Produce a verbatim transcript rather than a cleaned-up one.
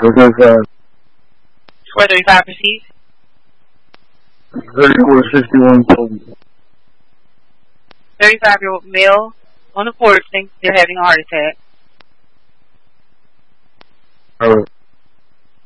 four thirty-five. four thirty-five, proceed. thirty-four sixty-one total. thirty-five-year-old male on the porch thinks they're having a heart attack. Alright.